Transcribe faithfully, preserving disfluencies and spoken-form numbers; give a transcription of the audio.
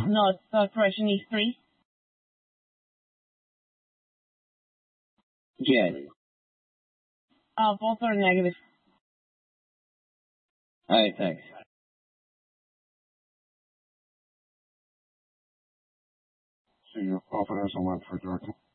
No, the correction is three. Yes. Uh, both are negative. All right, thanks. So you're confident on what for Jordan?